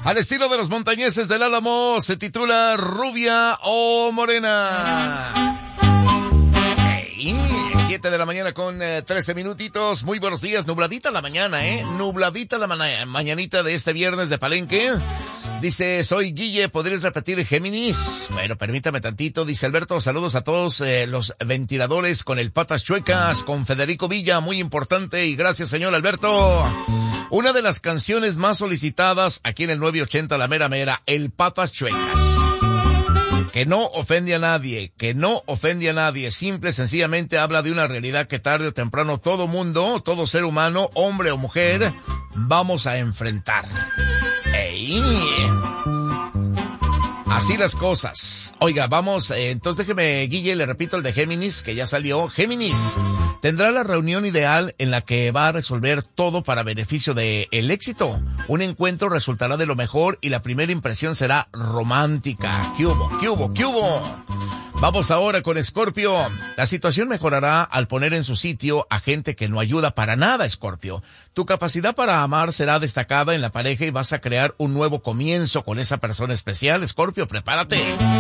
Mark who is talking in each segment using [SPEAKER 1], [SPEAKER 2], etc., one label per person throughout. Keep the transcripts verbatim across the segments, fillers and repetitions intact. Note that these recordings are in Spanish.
[SPEAKER 1] Al estilo de los montañeses del Álamo, se titula Rubia o Morena. Hey, siete de la mañana con eh, trece minutitos. Muy buenos días. Nubladita la mañana, ¿eh? Nubladita la ma- mañanita de este viernes de Palenque. Dice, soy Guille, ¿podrías repetir Géminis? Bueno, permítame tantito. Dice Alberto, saludos a todos eh, los ventiladores con el Patas Chuecas, con Federico Villa, muy importante. Y gracias, señor Alberto. Una de las canciones más solicitadas aquí en el nueve ochenta La Mera Mera, el Patas Chuecas. Que no ofende a nadie, que no ofende a nadie. Simple, sencillamente habla de una realidad que tarde o temprano todo mundo, todo ser humano, hombre o mujer, vamos a enfrentar. ¡Ey! Así las cosas. Oiga, vamos, eh, entonces déjeme, Guille, le repito el de Géminis, que ya salió. Géminis tendrá la reunión ideal en la que va a resolver todo para beneficio de el éxito. Un encuentro resultará de lo mejor y la primera impresión será romántica. ¿Qué hubo? ¿Qué hubo? ¿Qué hubo? Vamos ahora con Escorpio. La situación mejorará al poner en su sitio a gente que no ayuda para nada, Escorpio. Tu capacidad para amar será destacada en la pareja y vas a crear un nuevo comienzo con esa persona especial, Escorpio, prepárate.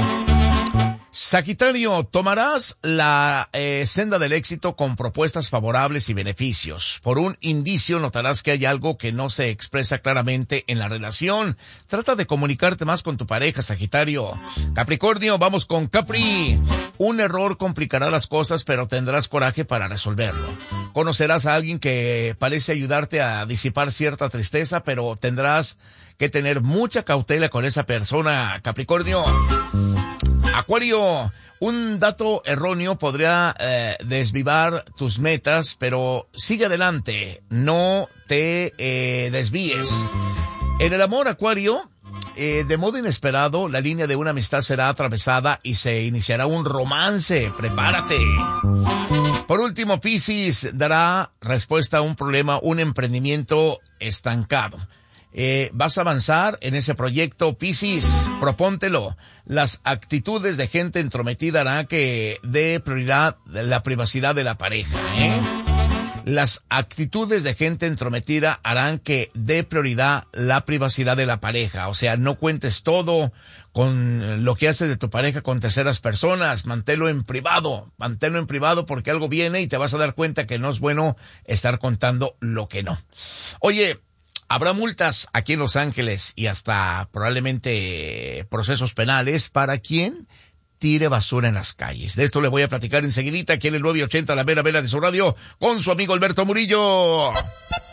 [SPEAKER 1] Sagitario, tomarás la eh, senda del éxito con propuestas favorables y beneficios. Por un indicio notarás que hay algo que no se expresa claramente en la relación. Trata de comunicarte más con tu pareja, Sagitario. Capricornio, vamos con Capri. Un error complicará las cosas, pero tendrás coraje para resolverlo. Conocerás a alguien que parece ayudarte a disipar cierta tristeza, pero tendrás que tener mucha cautela con esa persona, Capricornio. Acuario, un dato erróneo podría eh, desvivar tus metas, pero sigue adelante, no te eh, desvíes. En el amor, Acuario, eh, de modo inesperado, la línea de una amistad será atravesada y se iniciará un romance. Prepárate. Por último, Piscis dará respuesta a un problema, un emprendimiento estancado. Eh, vas a avanzar en ese proyecto, Piscis, propóntelo. Las actitudes de gente entrometida harán que dé prioridad la privacidad de la pareja, ¿eh? Las actitudes de gente entrometida harán que dé prioridad la privacidad de la pareja. O sea, no cuentes todo con lo que haces de tu pareja con terceras personas. Manténlo en privado, manténlo en privado porque algo viene y te vas a dar cuenta que no es bueno estar contando lo que no. Oye, habrá multas aquí en Los Ángeles y hasta probablemente procesos penales para quien tire basura en las calles. De esto le voy a platicar enseguidita aquí en el nueve ochenta La Mera Mera de su radio con su amigo Alberto Murillo.